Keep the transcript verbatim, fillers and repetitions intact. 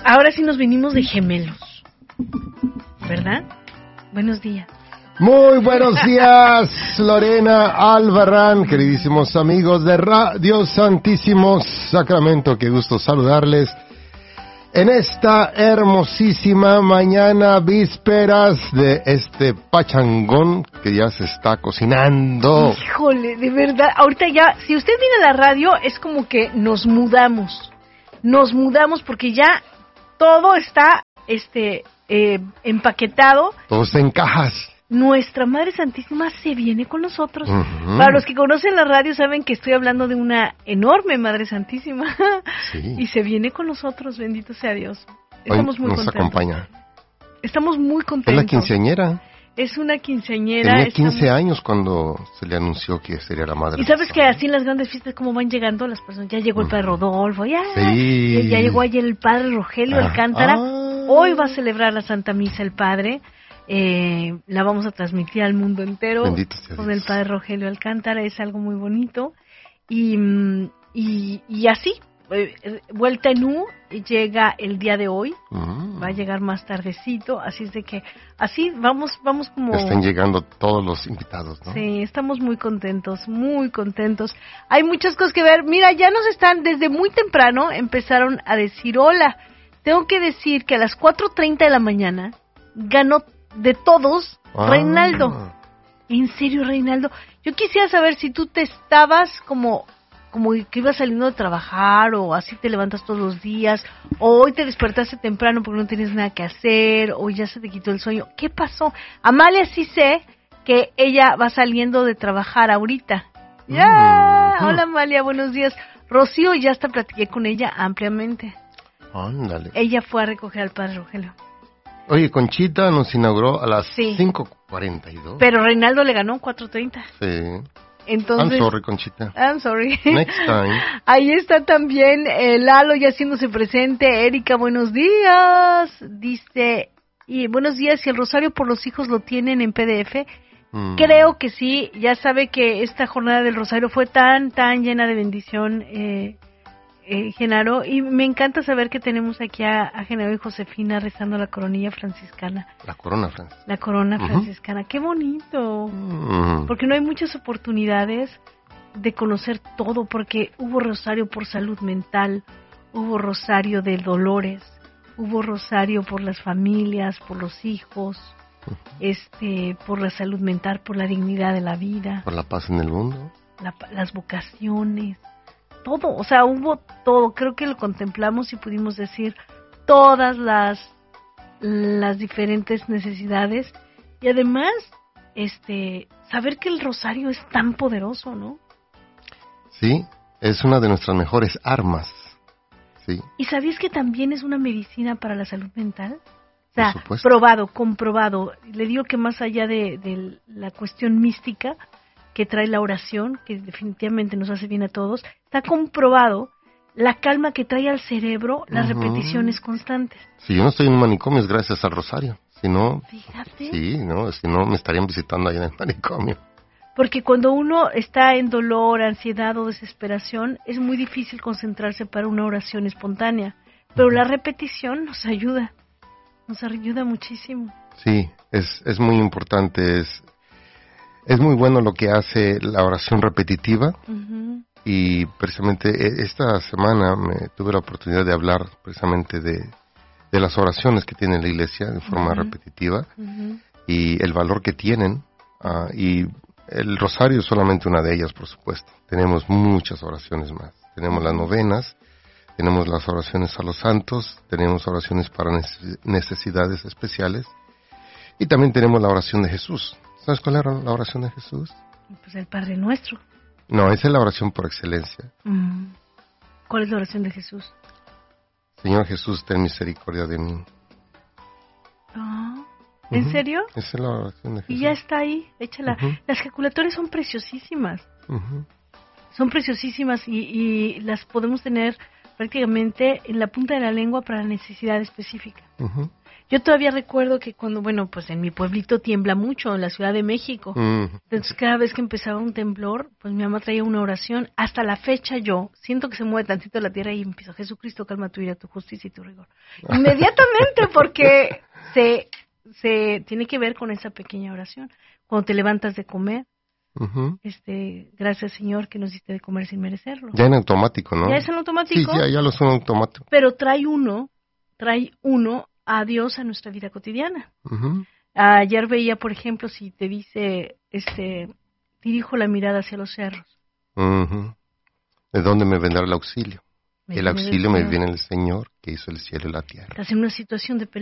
ahora sí nos vinimos de gemelos, ¿verdad? Buenos días. Muy buenos días, Lorena Albarrán, queridísimos amigos de Radio Santísimo Sacramento. Qué gusto saludarles en esta hermosísima mañana, vísperas de este pachangón que ya se está cocinando. Híjole, de verdad, ahorita ya, si usted viene a la radio, es como que nos mudamos. Nos mudamos porque ya todo está este eh, empaquetado. Todo está en cajas. Nuestra Madre Santísima se viene con nosotros. Uh-huh. Para los que conocen la radio saben que estoy hablando de una enorme Madre Santísima. Sí. Y se viene con nosotros, bendito sea Dios. Estamos Hoy muy nos contentos. acompaña. Estamos muy contentos. Es la quinceañera. Es una quinceañera. Tenía quince estamos... años cuando se le anunció que sería la madre. Y sabes que así en las grandes fiestas como van llegando las personas. Ya llegó el padre Rodolfo, ya, sí. ya llegó ayer el padre Rogelio ah. Alcántara. Ah. Hoy va a celebrar la Santa Misa el padre. Eh, la vamos a transmitir al mundo entero. Bendito sea con Dios. el padre Rogelio Alcántara. Es algo muy bonito. Y, y, y así, eh, vuelta en U, llega el día de hoy. Mm. Va a llegar más tardecito, así es de que, así vamos, vamos como... Están llegando todos los invitados, ¿no? Sí, estamos muy contentos, muy contentos. Hay muchas cosas que ver. Mira, ya nos están, desde muy temprano, empezaron a decir hola. Tengo que decir que a las cuatro treinta de la mañana ganó de todos ah. Reinaldo. En serio, Reinaldo. Yo quisiera saber si tú te estabas como... como que ibas saliendo de trabajar, o así te levantas todos los días, o hoy te despertaste temprano porque no tienes nada que hacer, o ya se te quitó el sueño. ¿Qué pasó? Amalia sí sé que ella va saliendo de trabajar ahorita. ¡Ya! Mm-hmm. Hola Amalia, buenos días. Rocío, ya hasta platiqué con ella ampliamente. Ándale. Ella fue a recoger al padre Rogelio. Oye, Conchita nos inauguró a las Sí. cinco cuarenta y dos. Pero Reinaldo le ganó cuatro treinta. Sí. Entonces, I'm sorry, Conchita. I'm sorry. Next time. Ahí está también eh, Lalo ya haciéndose presente. Erika, buenos días. Dice, y buenos días, si el rosario por los hijos lo tienen en P D F. Mm. Creo que sí. Ya sabe que esta jornada del rosario fue tan, tan llena de bendición, eh, eh, Genaro. Y me encanta saber que tenemos aquí a, a Genaro y Josefina rezando la coronilla franciscana. La corona, Francis. La corona Uh-huh. franciscana. ¡Qué bonito! Mm. Porque no hay muchas oportunidades de conocer todo, porque hubo rosario por salud mental, hubo rosario de dolores, hubo rosario por las familias, por los hijos, este, por la salud mental, por la dignidad de la vida, Por la paz en el mundo. la, las vocaciones, todo, o sea, hubo todo. Creo que lo contemplamos y pudimos decir todas las, las diferentes necesidades, y además, este, saber que el rosario es tan poderoso, ¿no? Sí, es una de nuestras mejores armas. Sí. ¿Y sabías que también es una medicina para la salud mental? O sea, Por supuesto. probado, comprobado. Le digo que más allá de, de la cuestión mística que trae la oración, que definitivamente nos hace bien a todos, está comprobado la calma que trae al cerebro las Uh-huh. repeticiones constantes. Si yo no estoy en un manicomio es gracias al rosario. Si no, Fíjate. sí, no, si no me estarían visitando ahí en el manicomio. Porque cuando uno está en dolor, ansiedad o desesperación, es muy difícil concentrarse para una oración espontánea. Pero la repetición nos ayuda, nos ayuda muchísimo. Sí, es, es muy importante, es, es muy bueno lo que hace la oración repetitiva. Uh-huh. Y precisamente esta semana me tuve la oportunidad de hablar precisamente de, de las oraciones que tiene la iglesia en forma Uh-huh. repetitiva Uh-huh. y el valor que tienen. Uh, y el rosario es solamente una de ellas, por supuesto. Tenemos muchas oraciones más. Tenemos las novenas, tenemos las oraciones a los santos, tenemos oraciones para necesidades especiales y también tenemos la oración de Jesús. ¿Sabes cuál era la oración de Jesús? Pues el Padre Nuestro. No, esa es la oración por excelencia. Mm. ¿Cuál es la oración de Jesús? Señor Jesús, ten misericordia de mí. Ah, ¿en Uh-huh. serio? Esa es la oración de Jesús. Y ya está ahí, échala. Uh-huh. Las ejaculatorias son preciosísimas. Uh-huh. Son preciosísimas y, y las podemos tener prácticamente en la punta de la lengua para la necesidad específica. Uh-huh. Yo todavía recuerdo que cuando, bueno, pues en mi pueblito tiembla mucho, en la Ciudad de México. Mm. Entonces, cada vez que empezaba un temblor, pues mi mamá traía una oración. Hasta la fecha yo siento que se mueve tantito la tierra y empiezo, Jesucristo, calma tu ira, tu justicia y tu rigor. Inmediatamente, porque se, se tiene que ver con esa pequeña oración. Cuando te levantas de comer, Uh-huh. este, gracias Señor que nos diste de comer sin merecerlo. Ya en automático, ¿no? Ya es en automático. Sí, ya, ya lo son automático. Pero trae uno, trae uno a Dios a nuestra vida cotidiana. Uh-huh. Ayer veía, por ejemplo, si te dice, este, dirijo la mirada hacia los cerros. Uh-huh. ¿De dónde me vendrá el auxilio? Me el viene auxilio del me Señor. viene del Señor que hizo el cielo y la tierra. Estás en una situación de